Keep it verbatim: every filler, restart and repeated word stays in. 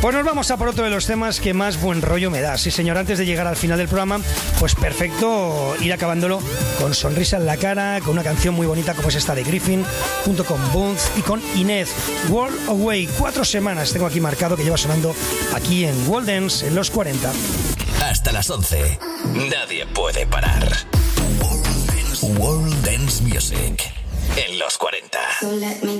Pues nos vamos a por otro de los temas que más buen rollo me da. Sí, señor, antes de llegar al final del programa, pues perfecto ir acabándolo con sonrisa en la cara, con una canción muy bonita como es esta de Griffin, junto con Bones y con Inez. World Away, cuatro semanas tengo aquí marcado que lleva sonando aquí en World Dance en los cuarenta. Hasta las once, nadie puede parar. World Dance Music en los cuarenta.